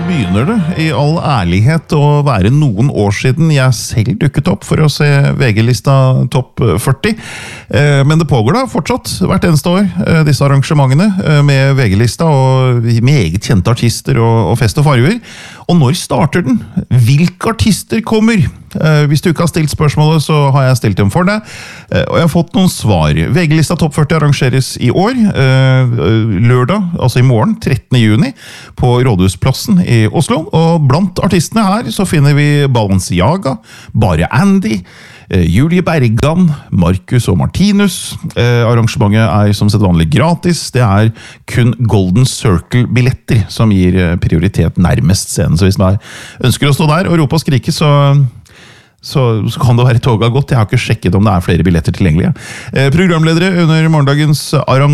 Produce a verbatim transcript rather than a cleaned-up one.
begynner det i all ærlighet å være noen år siden jeg selv dukket opp for å se V G-lista topp førti. Men det pågår da fortsatt hvert eneste år, disse arrangementene med V G-lista og meget kjente artister og fest og farver. Og når starter den? Hvilke artister kommer? Hvis du ikke har stilt spørsmålet, så har jeg stilt dem for deg. Og jeg har fått noen svar. V G-lista topp førti arrangeres i år, lørdag, altså i morgen, trettende juni, på Rådhusplassen i Oslo. Og blant artistene her så finner vi Balenciaga, Bare Andy, Julie Bergan, Marcus og Martinus. Arrangementet er som sett vanlig gratis. Det er kun Golden Circle-billetter som gir prioritet nærmest scenen. Så hvis man ønsker å stå der og rope og skrike, så... Så, så kan det være toget godt. Jeg har ikke sjekket om det er flere billetter tilgjengelige. Eh, programledere under morgendagens arrangement